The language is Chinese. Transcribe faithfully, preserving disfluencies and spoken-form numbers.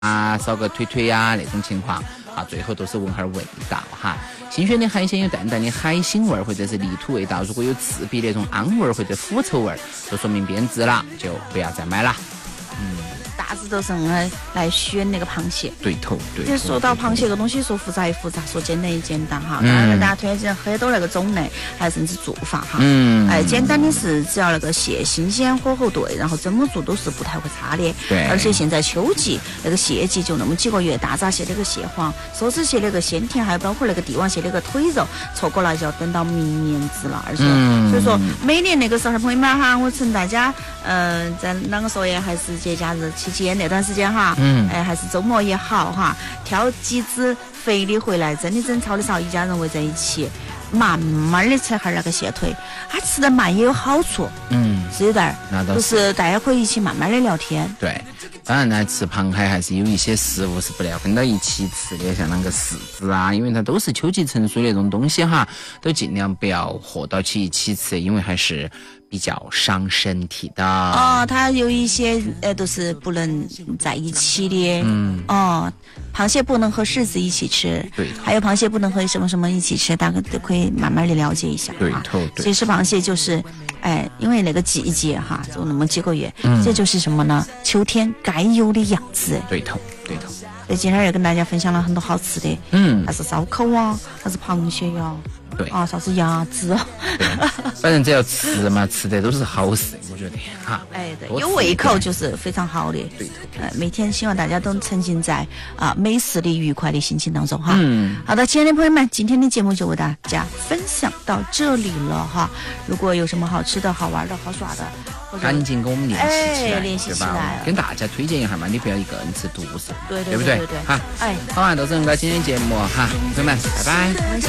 啊，烧个腿腿呀、啊、那种情况啊，最后都是闻哈味道哈。新鲜的海鲜有淡淡的海腥味或者是泥土味道，如果有刺鼻那种氨味或者腐臭味，就说明变质了，就不要再买了。 嗯，大致都是来来选那个螃蟹。 对头，对。 其实说到螃蟹这个东西，说复杂也复杂，说简单也简单哈。当然，大家推荐很多那个种类，还甚至做法哈。嗯。哎，简单的是只要那个蟹新鲜、火候对，然后怎么做都是不太会差的。 对。 而且现在秋季那个蟹季就那么几个月，大闸蟹那个蟹黄、梭子蟹那个鲜甜，还有包括那个帝王蟹那个腿肉，错过了就要等到明年子了。而且，嗯、所以说每年那个时候，朋友们哈，我趁大家嗯、呃、在啷个说也还是节假日期间那段时间哈，嗯，哎还是周末也好哈，挑几只肥的回来，真的整炒的时候一家人围在一起，慢慢的吃哈那个蟹腿，它吃得慢也有好处，嗯，是有点儿，那倒是，就是大家可以一起慢慢的聊天。 对，当然呢，吃螃蟹还是有一些食物是不要跟到一起吃的，像那个柿子啊，因为它都是秋季成熟的那种东西哈，都尽量不要和到起一起吃，因为还是比较伤身体的。 哦，它有一些呃都是不能在一起的。嗯。哦，螃蟹不能和柿子一起吃。 对。 还有螃蟹不能和什么什么一起吃，大家都可以慢慢的了解一下。 对头。对。 其实螃蟹就是，哎，因为那个季节哈，就那么几个月，嗯、这就是什么呢？秋天该有的样子。 对头。对头。 所以今天也跟大家分享了很多好吃的。嗯。还是烧烤啊，还是螃蟹呀。 对啊，啥子鸭子啊？ 对，反正只要吃嘛，吃的都是好事，我觉得哈。 哎，对，有胃口就是非常好的。 对头。 呃，每天希望大家都沉浸在啊美食的愉快的心情当中哈。嗯。好的，亲爱的朋友们，今天的节目就为大家分享到这里了哈。如果有什么好吃的好玩的好耍的， 赶紧跟我们联系起来， 哎、联系起来， 跟大家推荐一下嘛，你不要一个人吃独食， 对对对不对？ 对对对。 哈，哎，好啊，到时候我们今天节目哈，朋友们，拜拜。